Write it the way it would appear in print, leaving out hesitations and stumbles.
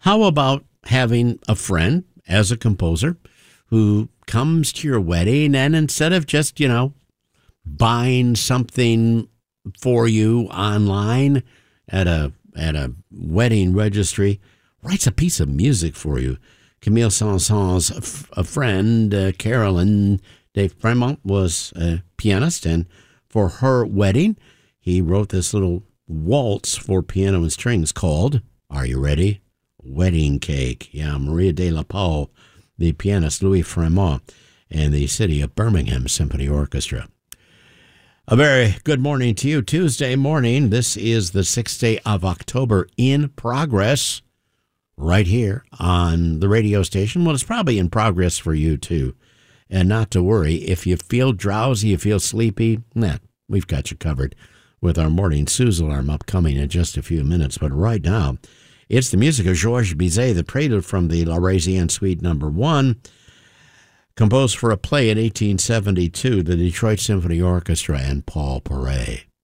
How about having a friend as a composer who comes to your wedding and instead of just, buying something for you online at a wedding registry, writes a piece of music for you? Camille Saint-Saëns' a friend, Carolyn de Fremont, was a pianist, and for her wedding, he wrote this little waltz for piano and strings called, are you ready? Wedding Cake. Yeah, Maria de la Pau, the pianist, Louis Fremont, and the City of Birmingham Symphony Orchestra. A very good morning to you. Tuesday morning, this is the 6th day of October in progress right here on the radio station. Well, it's probably in progress for you, too. And not to worry, if you feel drowsy, you feel sleepy, we've got you covered with our morning Suze alarm upcoming in just a few minutes. But right now, it's the music of Georges Bizet, the prelude from the L'Arlésienne Suite No. 1, composed for a play in 1872, the Detroit Symphony Orchestra and Paul Paray.